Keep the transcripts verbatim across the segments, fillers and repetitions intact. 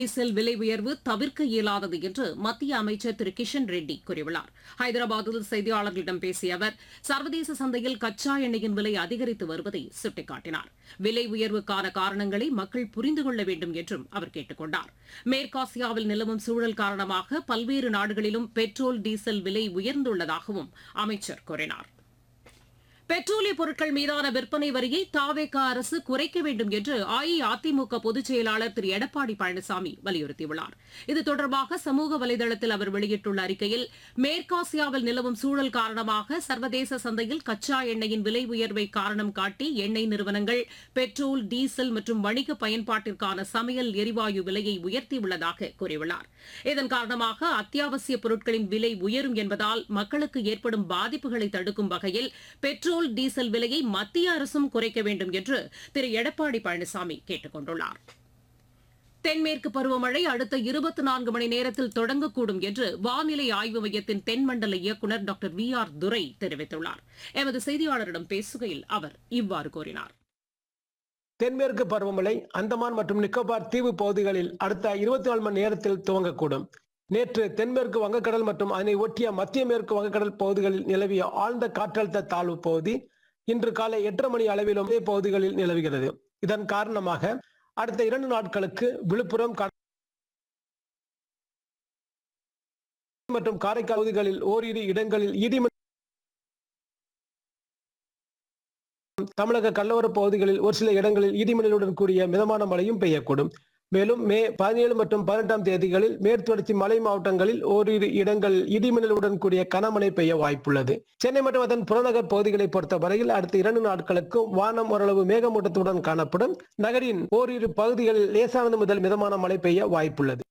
Diesel விலை உயர்வு தவிர்க்க இயலாதது என்று மத்திய அமைச்சர் திரு கிஷன் ரெட்டி கூறியுள்ளார். ஹைதராபாத்தில் செய்தியாளர்களிடம் பேசிய அவர், சர்வதேச சந்தையில் கச்சா எண்ணெயின் விலை அதிகரித்து வருவதை சுட்டிக்காட்டினார். விலை உயர்வுக்கான காரணங்களை மக்கள் புரிந்து கொள்ள வேண்டும் என்றும் அவர் கேட்டுக் கொண்டார். மேற்காசியாவில் நிலவும் சூழல் காரணமாக பல்வேறு நாடுகளிலும் பெட்ரோல், டீசல் விலை உயர்ந்துள்ளதாகவும் அமைச்சர் கூறினார். பெட்ரோலிய பொருட்கள் மீதான விற்பனை வரியை தவேக அரசு குறைக்க வேண்டும் என்று அஇஅதிமுக பொதுச் செயலாளர் திரு எடப்பாடி பழனிசாமி வலியுறுத்தியுள்ளார். இது தொடர்பாக சமூக வலைதளத்தில் அவர் வெளியிட்டுள்ள அறிக்கையில், மேற்காசியாவில் நிலவும் சூழல் காரணமாக சர்வதேச சந்தையில் கச்சா எண்ணெயின் விலை உயர்வை காரணம் காட்டி எண்ணெய் நிறுவனங்கள் பெட்ரோல், டீசல் மற்றும் வணிக பயன்பாட்டிற்கான சமையல் எரிவாயு விலையை உயர்த்தியுள்ளதாக கூறியுள்ளார். இதன் காரணமாக அத்தியாவசிய பொருட்களின் விலை உயரும் என்பதால் மக்களுக்கு ஏற்படும் பாதிப்புகளை தடுக்கும் வகையில் பெட்ரோல், டீசல் விலையை மத்திய அரசும் குறைக்க வேண்டும் என்று திரு எடப்பாடி பழனிசாமி கேட்டுக் கொண்டுள்ளார். தென்மேற்கு பருவமழை அடுத்த இருபத்தி நான்கு மணி நேரத்தில் தொடங்கக்கூடும் என்று வானிலை ஆய்வு மையத்தின் தென்மண்டல இயக்குநர் டாக்டர் வி ஆர் துரை தெரிவித்துள்ளார். எமது செய்தியாளரிடம் பேசுகையில் அவர் இவ்வாறு கூறினார். தென்மேற்கு பருவமழை அந்தமான் மற்றும் நிக்கோபார் தீவு பகுதிகளில் அடுத்த இருபத்தி நாலு மணி நேரத்தில் துவங்கக்கூடும். நேற்று தென்மேற்கு வங்கக்கடல் மற்றும் அதனை ஒட்டிய மத்திய மேற்கு வங்கக்கடல் பகுதிகளில் நிலவிய ஆழ்ந்த காற்றழுத்த தாழ்வு பகுதி இன்று காலை எட்டரை மணி அளவிலும் இதே பகுதிகளில் நிலவுகிறது. இதன் காரணமாக அடுத்த இரண்டு நாட்களுக்கு விழுப்புரம் மற்றும் காரைக்கால் பகுதிகளில் ஓரிரு இடங்களில் இடிமணி, தமிழக கடலோர பகுதிகளில் ஒரு சில இடங்களில் இடிமின்னலுடன் கூடிய மிதமான மழையும் பெய்யக்கூடும். மேலும் மே பதினேழு மற்றும் பதினெட்டாம் தேதிகளில் மேற்குத்தொடர்ச்சி மலை மாவட்டங்களில் ஓரிரு இடங்களில் இடிமின்னலுடன் கூடிய கனமழை பெய்ய வாய்ப்புள்ளது. சென்னை மற்றும் அதன் புறநகர் பகுதிகளை பொறுத்தவரையில் அடுத்த இரண்டு நாட்களுக்கு வானம் ஓரளவு மேகமூட்டத்துடன் காணப்படும். நகரின் ஓரிரு பகுதிகளில் லேசானது முதல் மிதமான மழை பெய்ய வாய்ப்புள்ளது.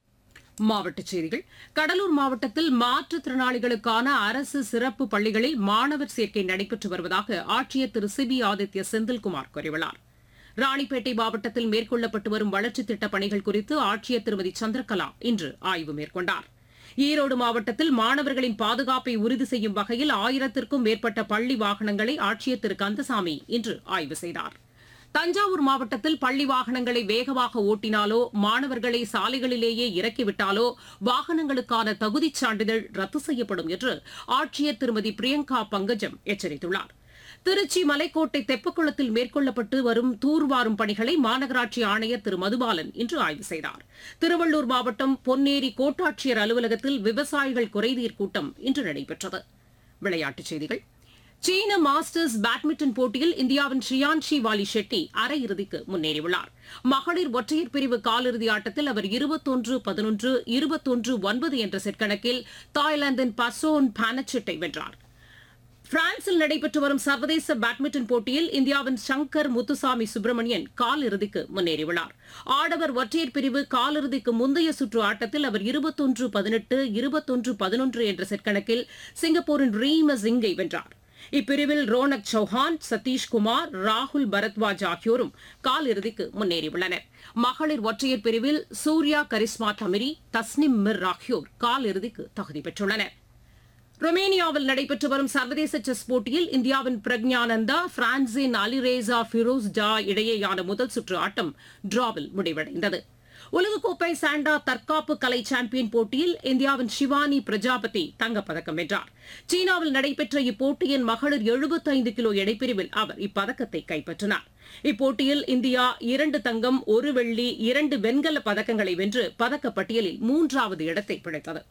மாவட்டச் செய்திகள். கடலூர் மாவட்டத்தில் மாற்றுத்திறனாளிகளுக்கான அரசு சிறப்பு பள்ளிகளில் மாணவர் சேர்க்கை நடைபெற்று வருவதாக ஆட்சியர் திரு சி பி ஆதித்ய செந்தில்குமார் கூறியுள்ளார். ராணிப்பேட்டை மாவட்டத்தில் மேற்கொள்ளப்பட்டு வரும் வளர்ச்சித் திட்டப் பணிகள் குறித்து ஆட்சியர் திருமதி சந்திரகலா இன்று ஆய்வு மேற்கொண்டார். ஈரோடு மாவட்டத்தில் மாணவர்களின் பாதுகாப்பை உறுதி செய்யும் வகையில் ஆயிரத்திற்கும் மேற்பட்ட பள்ளி வாகனங்களை ஆட்சியர் திரு கந்தசாமி இன்று ஆய்வு செய்தார். தஞ்சாவூர் மாவட்டத்தில் பள்ளி வாகனங்களை வேகமாக ஓட்டினாலோ, மாணவர்களை சாலைகளிலேயே இறக்கிவிட்டாலோ வாகனங்களுக்கான தகுதிச் சான்றிதழ் ரத்து செய்யப்படும் என்று ஆட்சியர் திருமதி பிரியங்கா பங்கஜம் எச்சரித்துள்ளார். திருச்சி மலைக்கோட்டை தெப்பக்குளத்தில் மேற்கொள்ளப்பட்டு வரும் தூர்வாரும் பணிகளை மாநகராட்சி ஆணையர் திரு மதுபாலன் இன்று ஆய்வு செய்தார். திருவள்ளூர் மாவட்டம் பொன்னேரி கோட்டாட்சியர் அலுவலகத்தில் விவசாயிகள் குறைதீர் கூட்டம் இன்று நடைபெற்றது. விளையாட்டுச் செய்திகள். சீன மாஸ்டர்ஸ் பேட்மிண்டன் போட்டியில் இந்தியாவின் ஷியான்ஷி வாலி ஷெட்டி அரையிறுதிக்கு முன்னேறியுள்ளார். மகளிர் ஒற்றையர் பிரிவு காலிறுதி ஆட்டத்தில் அவர் இருபத்தொன்று பதினொன்று, இருபத்தொன்று ஒன்பது என்ற செட் கணக்கில் தாய்லாந்தின் பசோன் பானச்சிட்டை வென்றார். பிரான்சில் நடைபெற்று வரும் சர்வதேச பேட்மிண்டன் போட்டியில் இந்தியாவின் சங்கர் முத்துசாமி சுப்பிரமணியன் காலிறுதிக்கு முன்னேறியுள்ளார். ஆடவர் ஒற்றையர் பிரிவு காலிறுதிக்கு முந்தைய சுற்று ஆட்டத்தில் அவர் இருபத்தொன்று பதினெட்டு, இருபத்தொன்று பதினொன்று என்ற செட் கணக்கில் சிங்கப்பூரின் ரீமா சிங்கை வென்றார். இப்பிரிவில் ரோனக் சௌஹான், சதீஷ்குமார், ராகுல் பரத்வாஜ் ஆகியோரும் காலிறுதிக்கு முன்னேறியுள்ளனர். மகளிர் ஒற்றையர் பிரிவில் சூர்யா கரிஸ்மா தமிரி, தஸ்னிம் மிர் ஆகியோர் காலிறுதிக்கு தகுதி பெற்றுள்ளனர். ரொமேனியாவில் நடைபெற்று வரும் சர்வதேச செஸ் போட்டியில் இந்தியாவின் பிரக்ஞானந்தா, பிரான்சின் அலிரேசா ஃபிரோஸ் டா இடையேயான முதல் சுற்று ஆட்டம் டிராவில் முடிவடைந்தது. உலகக்கோப்பை சாண்டா தற்காப்பு கலை சாம்பியன் போட்டியில் இந்தியாவின் ஷிவானி பிரஜாபதி தங்கப்பதக்கம் வென்றார். சீனாவில் நடைபெற்ற இப்போட்டியின் மகளிர் எழுபத்தைந்து கிலோ எடைப்பிரிவில் அவர் இப்பதக்கத்தை கைப்பற்றினார். இப்போட்டியில் இந்தியா இரண்டு தங்கம், ஒரு வெள்ளி, இரண்டு வெண்கல பதக்கங்களை வென்று பதக்கப்பட்டியலில் மூன்றாவது இடத்தை பிடித்தது.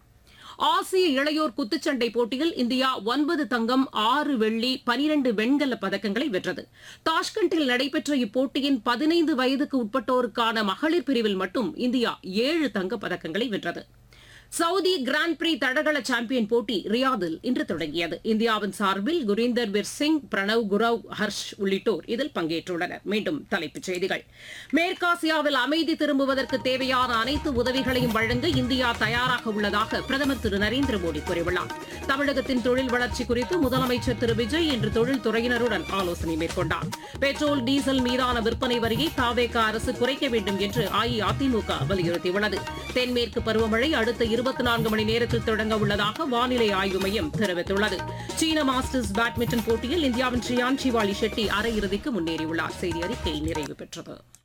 ஆசிய இளையோர் குத்துச்சண்டை போட்டியில் இந்தியா ஒன்பது தங்கம், ஆறு வெள்ளி, பனிரண்டு வெண்கல பதக்கங்களை வென்றது. தாஷ்கண்டில் நடைபெற்ற இப்போட்டியின் பதினைந்து வயதுக்கு உட்பட்டோருக்கான மகளிர் பிரிவில் மட்டும் இந்தியா ஏழு தங்கப் பதக்கங்களை வென்றது. சவுதி கிராண்ட் பிரி தடகள சாம்பியன் போட்டி ரியாதில் இன்று தொடங்கியது. இந்தியாவின் சார்பில் குரீந்தர் வீர் சிங், பிரணவ், குரவ், ஹர்ஷ் உள்ளிட்டோர் இதில் பங்கேற்றுள்ளனர். மீண்டும் தலைப்புச் செய்திகள். மேற்காசியாவில் அமைதி திரும்புவதற்கு தேவையான அனைத்து உதவிகளையும் வழங்க இந்தியா தயாராக உள்ளதாக பிரதமர் திரு நரேந்திர மோடி கூறியுள்ளார். தமிழகத்தின் தொழில் வளர்ச்சி குறித்து முதலமைச்சர் திரு விஜய் இன்று தொழில்துறையினருடன் ஆலோசனை மேற்கொண்டார். பெட்ரோல், டீசல் மீதான விற்பனை வரியை தவேக அரசு குறைக்க வேண்டும் என்று அஇஅதிமுக வலியுறுத்தியுள்ளது. தென்மேற்கு பருவமழை அடுத்த இருபத்தி நான்கு மணி நேரத்தில் தொடங்க உள்ளதாக வானிலை ஆய்வு மையம் தெரிவித்துள்ளது. சீன மாஸ்டர்ஸ் பேட்மிண்டன் போட்டியில் இந்தியாவின் ஷியான்ஷி வாலி ஷெட்டி அரையிறுதிக்கு முன்னேறியுள்ளார். செய்தி அறிக்கை நிறைவு பெற்றது.